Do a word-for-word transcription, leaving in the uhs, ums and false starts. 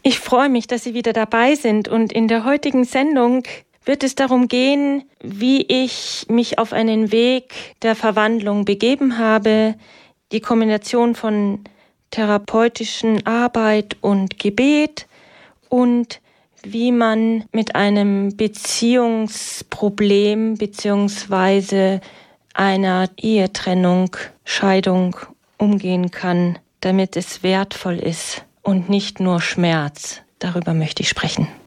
Ich freue mich, dass Sie wieder dabei sind, und in der heutigen Sendung wird es darum gehen, wie ich mich auf einen Weg der Verwandlung begeben habe, die Kombination von therapeutischen Arbeit und Gebet und wie man mit einem Beziehungsproblem bzw. einer Ehetrennung, Scheidung umgehen kann, damit es wertvoll ist und nicht nur Schmerz. Darüber möchte ich sprechen.